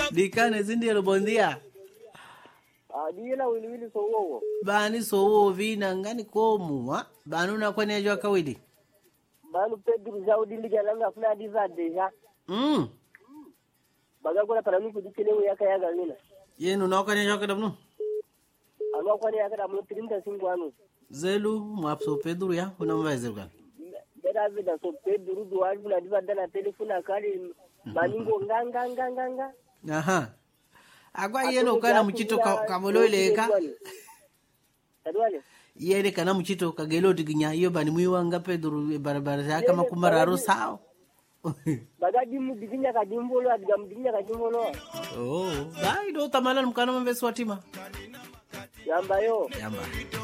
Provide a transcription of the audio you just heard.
Dikane zindiyelo bondia. Diyela wili so wo. Bani so wo vina ngani komu ha? Banu na kwani ajwa kawidi. Banu Pedro Jaudi ligalanga kuna diza deja. Baga kuna para nuku dikele yaka yaga nina. Yenu na kwani ajwa kadamnu. Ano kwani yaka damu 35 anu. Zelu mwapso Pedro ya kuna mwaze gani. Beda vida so Pedro duwa kuna diza dana telefona kali maningo nganga. Aha. Agwa yeno kana mchito kamoloeleka. Tadwale. Yele kana mchito kagelo tiginya iyo bani muiwanga Pedro barabara yaka makumararo sao. Bagadi mu diginya kadimbolo adiga mudiginya kadimbolo. Oh, dai do tamala mkana mbeswatima. Yamba yo. Yamba.